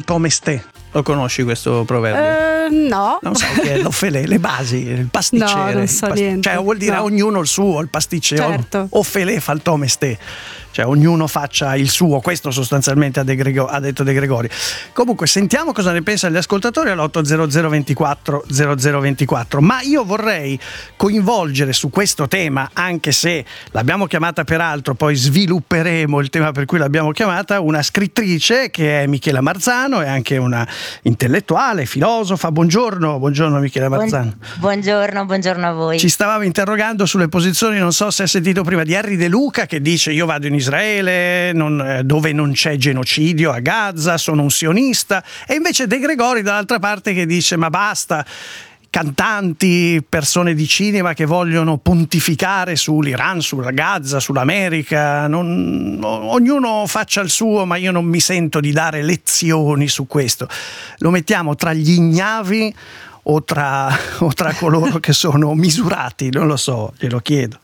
tome ste. Lo conosci questo proverbio? No. Non so che è l'offelè, le basi, il pasticcere. No, non so niente. Cioè vuol dire No. ognuno il suo, il pasticcere. Certo. Offelè fa il tome ste. Cioè ognuno faccia il suo, questo sostanzialmente ha detto De Gregori. Comunque sentiamo cosa ne pensano gli ascoltatori all'800 24 0024. Ma io vorrei coinvolgere su questo tema, anche se l'abbiamo chiamata per altro, poi svilupperemo il tema per cui l'abbiamo chiamata, una scrittrice che è Michela Marzano, è anche una intellettuale, filosofa. Buongiorno Michela Marzano. Buongiorno a voi. Ci stavamo interrogando sulle posizioni, non so se hai sentito prima, di Henry De Luca, che dice: io vado in Israele dove non c'è genocidio, a Gaza, sono un sionista, e invece De Gregori dall'altra parte che dice: ma basta, cantanti, persone di cinema che vogliono pontificare sull'Iran, sulla Gaza, sull'America, ognuno faccia il suo, ma io non mi sento di dare lezioni su questo. Lo mettiamo tra gli ignavi o tra coloro che sono misurati? Non lo so, glielo chiedo.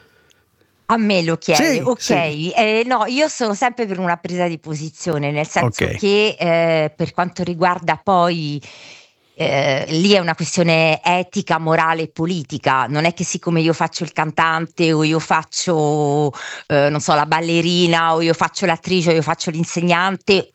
A me lo chiedi, Sì, ok. sì. No, io sono sempre per una presa di posizione, nel senso Ok. che per quanto riguarda poi lì è una questione etica, morale e politica. Non è che siccome io faccio il cantante o io faccio non so, la ballerina o io faccio l'attrice o io faccio l'insegnante,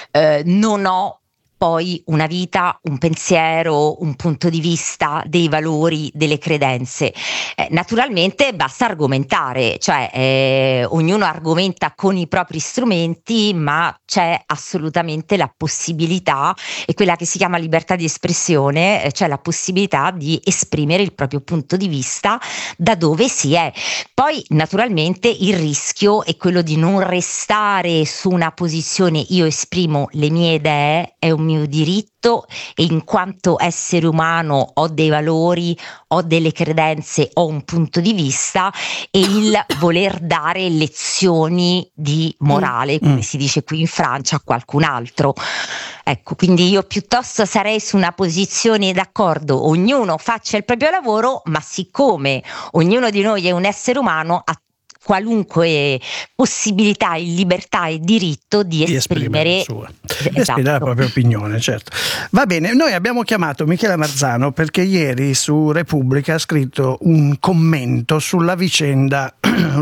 non ho poi una vita, un pensiero, un punto di vista, dei valori, delle credenze. Naturalmente basta argomentare, cioè ognuno argomenta con i propri strumenti, ma c'è assolutamente la possibilità, e quella che si chiama libertà di espressione, cioè la possibilità di esprimere il proprio punto di vista da dove si è. Poi naturalmente il rischio è quello di non restare su una posizione: io esprimo le mie idee, è un mio diritto e in quanto essere umano ho dei valori, ho delle credenze, ho un punto di vista, e il voler dare lezioni di morale, come si dice qui in Francia, a qualcun altro. Ecco, quindi io piuttosto sarei su una posizione: d'accordo, ognuno faccia il proprio lavoro, ma siccome ognuno di noi è un essere umano, ha qualunque possibilità, in libertà e diritto di esprimere la sua. Esprimere la propria opinione, certo. Va bene, noi abbiamo chiamato Michela Marzano perché ieri su Repubblica ha scritto un commento sulla vicenda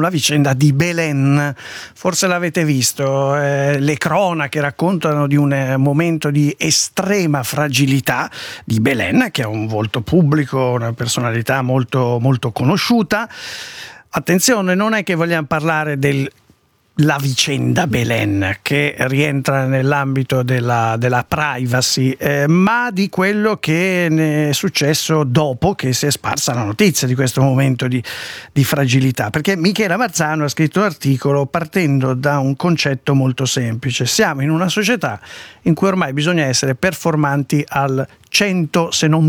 di Belen. Forse l'avete visto, le cronache raccontano di un momento di estrema fragilità di Belen, che è un volto pubblico, una personalità molto, molto conosciuta. Attenzione, non è che vogliamo parlare della vicenda Belen, che rientra nell'ambito della privacy, ma di quello che ne è successo dopo che si è sparsa la notizia di questo momento di fragilità. Perché Michela Marzano ha scritto un articolo partendo da un concetto molto semplice: siamo in una società in cui ormai bisogna essere performanti al 100 se non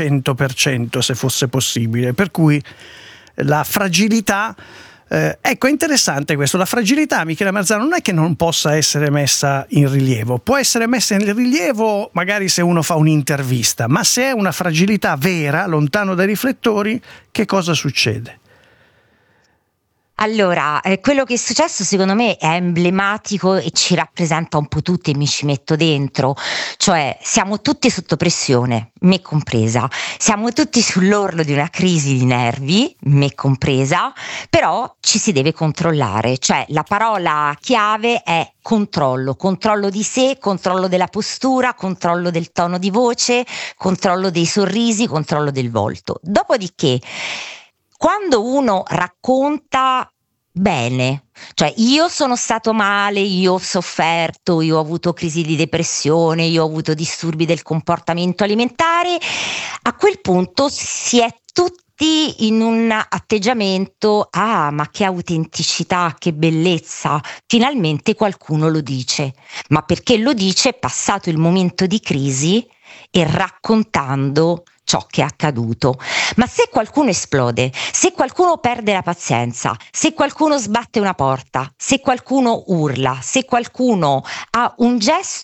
200%, se fosse possibile, per cui la fragilità, ecco, è interessante questo, la fragilità, Michela Marzano, non è che non possa essere messa in rilievo, può essere messa in rilievo magari se uno fa un'intervista, ma se è una fragilità vera, lontano dai riflettori, che cosa succede? Allora, quello che è successo secondo me è emblematico e ci rappresenta un po' tutti, e mi ci metto dentro, cioè siamo tutti sotto pressione, me compresa, siamo tutti sull'orlo di una crisi di nervi, me compresa, però ci si deve controllare, cioè la parola chiave è controllo di sé, controllo della postura, controllo del tono di voce, controllo dei sorrisi, controllo del volto. Dopodiché, quando uno racconta bene, cioè io sono stato male, io ho sofferto, io ho avuto crisi di depressione, io ho avuto disturbi del comportamento alimentare, a quel punto si è tutti in un atteggiamento: ah, ma che autenticità, che bellezza, finalmente qualcuno lo dice. Ma perché lo dice passato il momento di crisi e raccontando ciò che è accaduto. Ma se qualcuno esplode, se qualcuno perde la pazienza, se qualcuno sbatte una porta, se qualcuno urla, se qualcuno ha un gesto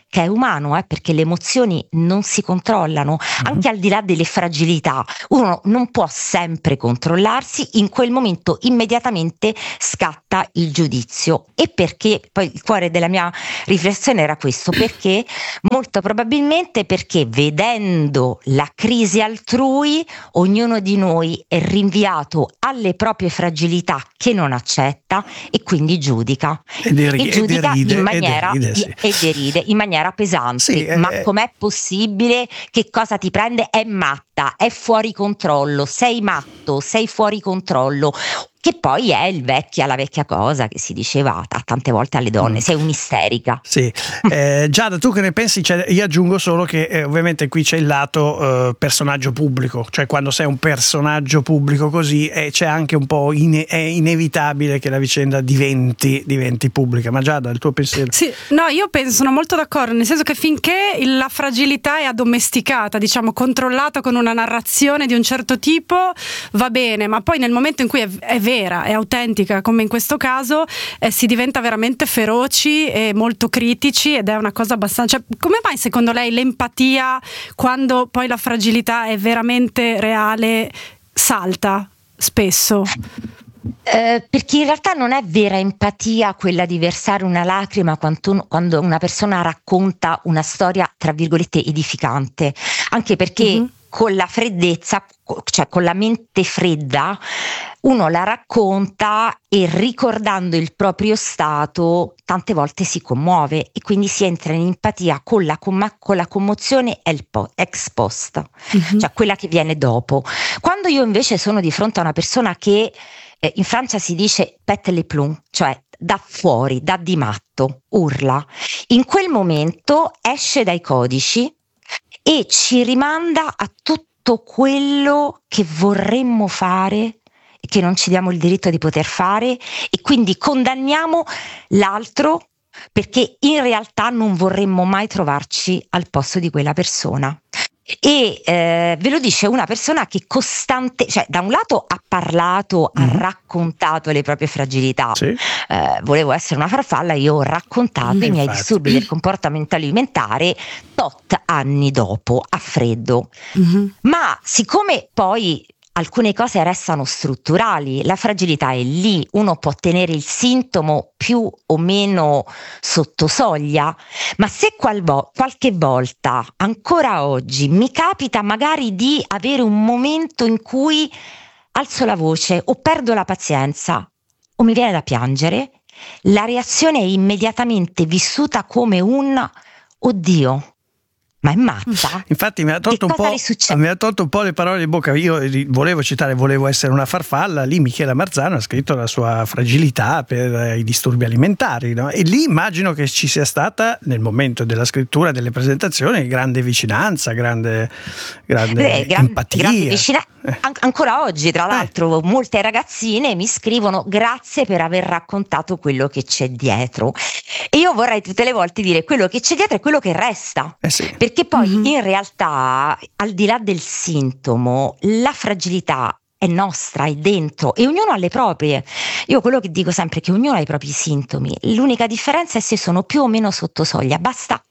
che è umano, perché le emozioni non si controllano, anche al di là delle fragilità. Uno non può sempre controllarsi, in quel momento immediatamente scatta il giudizio. E perché, poi il cuore della mia riflessione era questo, perché molto probabilmente perché vedendo la crisi altrui, ognuno di noi è rinviato alle proprie fragilità che non accetta e quindi giudica. E giudica in maniera deride in maniera pesante. Sì, ma com'è possibile? Che cosa ti prende? È matta, è fuori controllo, sei matto, sei fuori controllo. Che poi è la vecchia cosa che si diceva tante volte alle donne, sei un'isterica. Sì. Giada, tu che ne pensi? Io aggiungo solo che ovviamente qui c'è il lato personaggio pubblico, cioè quando sei un personaggio pubblico così c'è anche un po' è inevitabile che la vicenda diventi pubblica. Ma Giada, il tuo pensiero? Sì, no, io sono molto d'accordo, nel senso che finché la fragilità è addomesticata, diciamo controllata con una narrazione di un certo tipo, va bene, ma poi nel momento in cui è vera, è autentica, come in questo caso, si diventa veramente feroci e molto critici, ed è una cosa abbastanza... Cioè, come mai secondo lei l'empatia, quando poi la fragilità è veramente reale, salta spesso? Perché in realtà non è vera empatia quella di versare una lacrima quando una persona racconta una storia tra virgolette edificante, anche perché con la freddezza, cioè con la mente fredda, uno la racconta e ricordando il proprio stato tante volte si commuove e quindi si entra in empatia con la commozione ex post, cioè quella che viene dopo. Quando io invece sono di fronte a una persona che in Francia si dice pète les plombs, cioè dà fuori, dà di matto, urla, in quel momento esce dai codici e ci rimanda a tutto quello che vorremmo fare e che non ci diamo il diritto di poter fare, e quindi condanniamo l'altro perché in realtà non vorremmo mai trovarci al posto di quella persona. E ve lo dice una persona che cioè da un lato ha parlato, ha raccontato le proprie fragilità. Sì. Volevo essere una farfalla, io ho raccontato i miei disturbi del comportamento alimentare tot anni dopo, a freddo. Ma siccome poi alcune cose restano strutturali, la fragilità è lì, uno può tenere il sintomo più o meno sotto soglia, ma se qualche volta, ancora oggi, mi capita magari di avere un momento in cui alzo la voce o perdo la pazienza o mi viene da piangere, la reazione è immediatamente vissuta come un oddio. Ma è matta? Infatti mi ha tolto un po' le parole di bocca. Io volevo citare Volevo essere una farfalla, lì Michela Marzano ha scritto la sua fragilità per i disturbi alimentari, no? E lì immagino che ci sia stata, nel momento della scrittura, delle presentazioni, grande vicinanza, grande empatia. Grande ancora oggi, tra l'altro, molte ragazzine mi scrivono grazie per aver raccontato quello che c'è dietro, e io vorrei tutte le volte dire quello che c'è dietro è quello che resta, sì. Perché poi in realtà, al di là del sintomo, la fragilità è nostra, è dentro, e ognuno ha le proprie. Io quello che dico sempre è che ognuno ha i propri sintomi, l'unica differenza è se sono più o meno sotto soglia, basta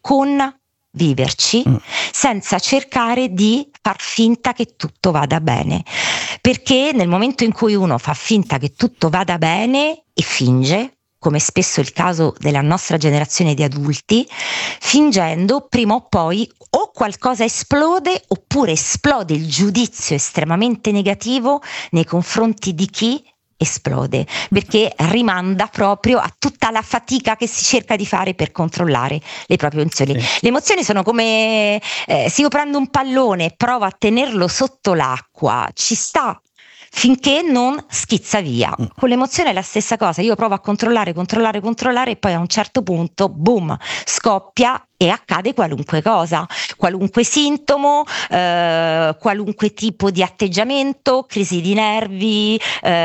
viverci senza cercare di far finta che tutto vada bene, perché nel momento in cui uno fa finta che tutto vada bene e finge, come spesso è il caso della nostra generazione di adulti, fingendo prima o poi o qualcosa esplode, oppure esplode il giudizio estremamente negativo nei confronti di chi esplode, perché rimanda proprio a tutta la fatica che si cerca di fare per controllare le proprie emozioni. Sì. Le emozioni sono come se io prendo un pallone e provo a tenerlo sotto l'acqua, ci sta finché non schizza via. Con l'emozione è la stessa cosa, io provo a controllare e poi a un certo punto boom, scoppia e accade qualunque cosa, qualunque sintomo, qualunque tipo di atteggiamento, crisi di nervi,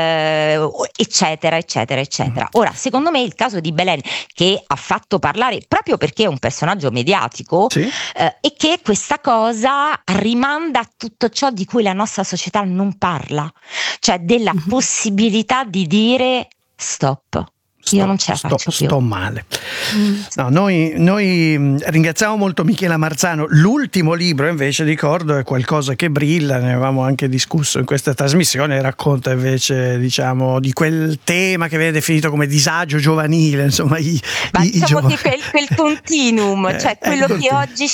eccetera. Ora, secondo me il caso di Belen, che ha fatto parlare proprio perché è un personaggio mediatico, sì, è che questa cosa rimanda a tutto ciò di cui la nostra società non parla, cioè della possibilità di dire stop. Io non ce la faccio più. Sto male. No, noi ringraziamo molto Michela Marzano. L'ultimo libro invece ricordo è Qualcosa che brilla, ne avevamo anche discusso in questa trasmissione, racconta invece diciamo di quel tema che viene definito come disagio giovanile, insomma diciamo che quel continuum, cioè quello che oggi